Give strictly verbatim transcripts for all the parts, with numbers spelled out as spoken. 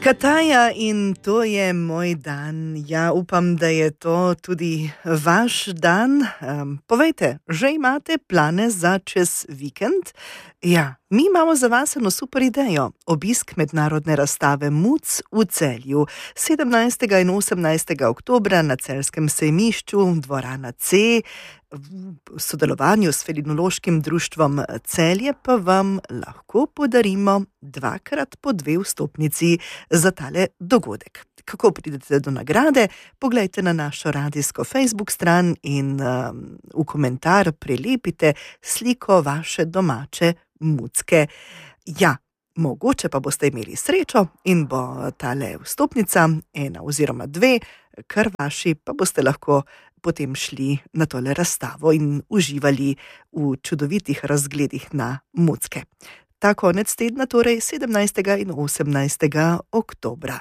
Kataja in to je moj dan. Ja, upam, da je to tudi vaš dan. Um, povejte, že imate plane za čez vikend? Ja, mi imamo za vas eno super idejo. Obisk mednarodne razstave Muc v Celju. sedemnajstega in osemnajstega oktobra na Celjskem sejmišču, dvorana C, v sodelovanju s Felinološkim društvom Celje pa vam lahko podarimo dvakrat po dve vstopnici za tale dogodek. Kako pridete do nagrade? Poglejte na našo radijsko Facebook stran in um, v komentar prilepite sliko vaše domače mucke. Ja, mogoče pa boste imeli srečo in bo tale vstopnica ena oziroma dve, kar vaši, pa boste lahko potem šli na tole razstavo in uživali v čudovitih razgledih na mucke. Ta konec tedna, torej sedemnajstega in osemnajstega oktobra.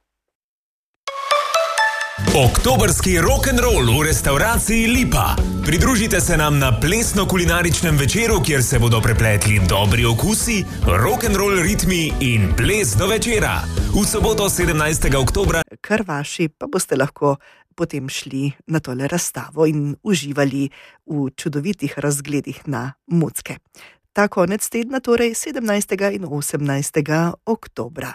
Oktobrski rock'n'roll v restavraciji Lipa. Pridružite se nam na plesno-kulinaričnem večeru, kjer se bodo prepletli dobri okusi, rock'n'roll ritmi in ples do večera. V soboto sedemnajstega oktobra. Kar vaši, pa boste lahko potem šli na tole razstavo in uživali v čudovitih razgledih na mucke. Ta konec tedna, torej sedemnajstega in osemnajstega oktobra.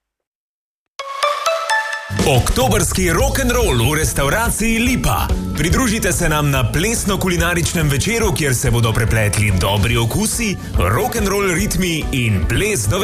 Oktobrski rock'n'roll v restavraciji Lipa. Pridružite se nam na plesno-kulinaričnem večeru, kjer se bodo prepletli dobri okusi, rock'n'roll ritmi in ples do večera.